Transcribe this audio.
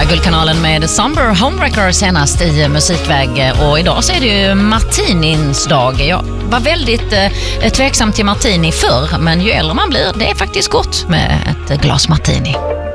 här Guldkanalen med Somber Homewrecker senast i musikväg. Och idag så är det ju martinins dag. Jag var väldigt tveksam till martini förr, men ju äldre man blir, det är faktiskt gott med ett glas martini.